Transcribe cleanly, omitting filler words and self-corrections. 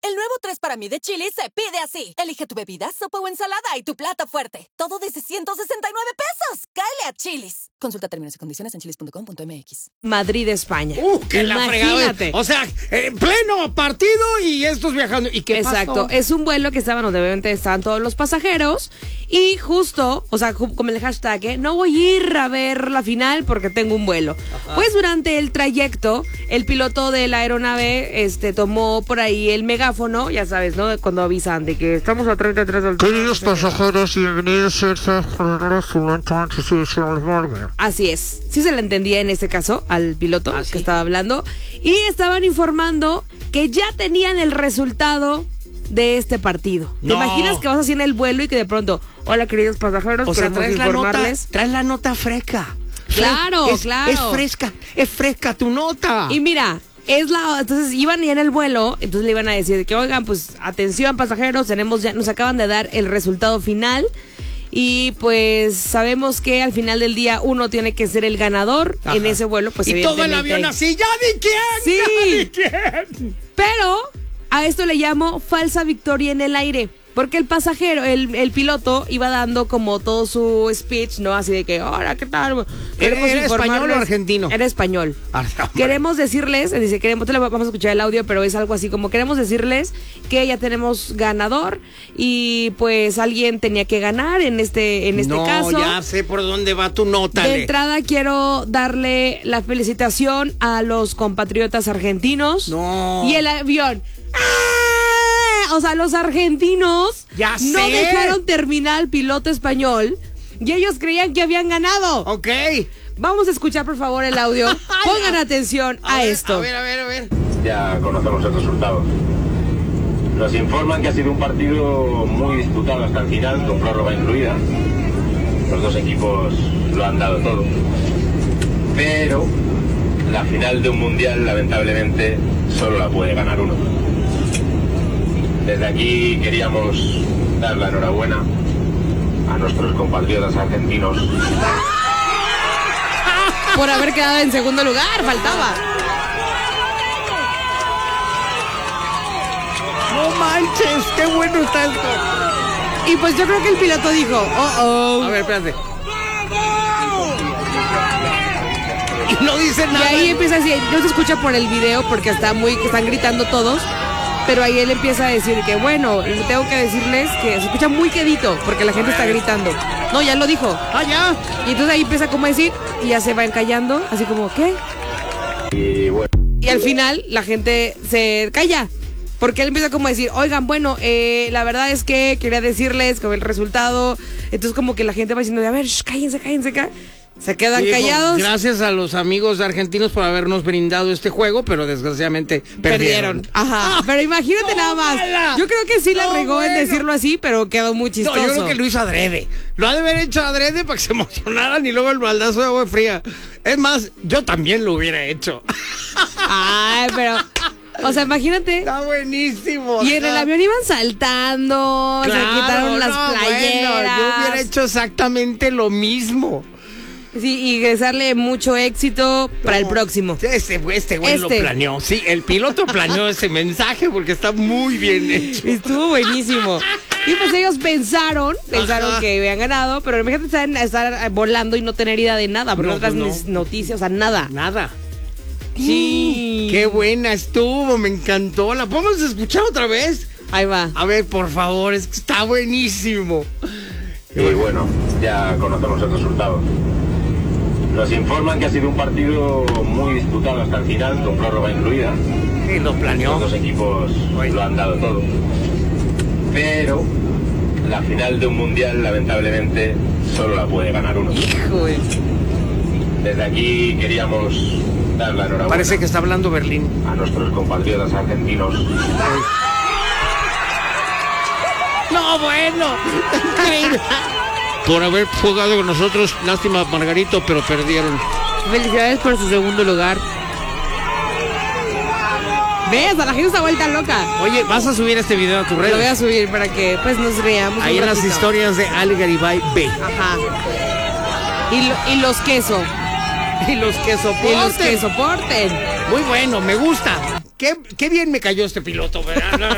El nuevo 3 para mí de Chili's se pide así. Elige tu bebida, sopa o ensalada y tu plato fuerte. Todo desde 169 pesos. ¡Cáele a Chili's! Consulta términos y condiciones en chili's.com.mx. Madrid, España. ¡Qué la fregada! O sea, pleno partido y estos viajando. ¿Y qué Exacto. pasó? Es un vuelo que estaban, donde obviamente estaban todos los pasajeros. Y justo, o sea, como el hashtag, no voy a ir a ver la final porque tengo un vuelo. Ajá. Pues durante el trayecto, el piloto de la aeronave tomó por ahí el megáfono, ya sabes, ¿no? Cuando avisan de que estamos a 33 del... Queridos pasajeros, bienvenidos a Así es. Sí se le entendía en este caso al piloto que estaba hablando. Y estaban informando que ya tenían el resultado de este partido. No. ¿Te imaginas que vas así en el vuelo y que de pronto, hola queridos pasajeros, o sea, traes la nota fresca. Claro, claro. Es fresca tu nota. Y mira, entonces iban ya en el vuelo, entonces le iban a decir que, oigan, pues atención pasajeros, nos acaban de dar el resultado final. Y pues sabemos que al final del día uno tiene que ser el ganador. Ajá. En ese vuelo, pues y todo el avión así, ¡ya di quién! Sí. ¡Ya di quién! Pero a esto le llamo falsa victoria en el aire. Porque el pasajero, el piloto iba dando como todo su speech, ¿no? Así de que, hola, ¿qué tal? ¿Era español o argentino? Era español. Queremos decirles, dice, vamos a escuchar el audio, pero es algo así como, queremos decirles que ya tenemos ganador y pues alguien tenía que ganar en este caso. No, ya sé por dónde va tu nota. De entrada quiero darle la felicitación a los compatriotas argentinos. No. Y el avión. O sea, los argentinos no dejaron terminar al piloto español y ellos creían que habían ganado. Ok. Vamos a escuchar, por favor, el audio. Pongan atención a esto. A ver. Ya conocemos el resultado. Nos informan que ha sido un partido muy disputado hasta el final, con prórroga incluida. Los dos equipos lo han dado todo. Pero la final de un mundial, lamentablemente, solo la puede ganar uno. Desde aquí queríamos dar la enhorabuena a nuestros compatriotas argentinos por haber quedado en segundo lugar, faltaba. No manches, qué bueno está esto. Y pues yo creo que el piloto dijo, A ver, espérate. Y no dice nada. Y ahí empieza a decir, no se escucha por el video porque están gritando todos. Pero ahí él empieza a decir que, bueno, tengo que decirles que se escucha muy quedito porque la gente está gritando. No, ya lo dijo. Ya. Y entonces ahí empieza como a decir y ya se van callando, así como, ¿qué? Y al final la gente se calla porque él empieza como a decir, oigan, bueno, la verdad es que quería decirles que el resultado. Entonces como que la gente va diciendo, a ver, cállense. Se quedan callados. Gracias a los amigos argentinos por habernos brindado este juego, pero desgraciadamente perdieron. Ajá. Pero imagínate nada más. Yo creo que sí la regó en decirlo así, pero quedó muy chistoso. No, yo creo que lo hizo adrede. Lo ha de haber hecho adrede para que se emocionaran y luego el baldazo de agua fría. Es más, yo también lo hubiera hecho. Ay, pero... O sea, imagínate. Está buenísimo. Y en el avión iban saltando, se quitaron las playeras. Bueno, yo hubiera hecho exactamente lo mismo. Sí, y desearle mucho éxito para el próximo. Este güey lo planeó. Sí, el piloto planeó ese mensaje porque está muy bien hecho. Estuvo buenísimo. Y pues ellos pensaron que habían ganado, pero imagínate estar volando y no tener idea de nada, porque otras noticias, o sea, nada. Nada. Sí. Qué buena estuvo, me encantó. ¿La podemos escuchar otra vez? Ahí va. A ver, por favor, es que está buenísimo. Y bueno, ya conocemos el resultado. Nos informan que ha sido un partido muy disputado hasta el final, con prórroga incluida. Sí, lo planeó. Los dos equipos lo han dado todo. Pero la final de un mundial, lamentablemente, solo la puede ganar uno. Híjole. Desde aquí queríamos dar la enhorabuena. Parece que está hablando Berlín. A nuestros compatriotas argentinos. No, bueno. Increíble. Por haber jugado con nosotros, lástima Margarito, pero perdieron. Felicidades por su segundo lugar. ¿Ves? A la gente está vuelta loca. Oye, ¿vas a subir este video a tu red? Lo voy a subir para que pues nos riamos. Ahí en las historias de Ale Garibay B. Ajá. Y los queso. Y los que soporten. Y los que soporten. Muy bueno, me gusta. Qué bien me cayó este piloto, ¿verdad?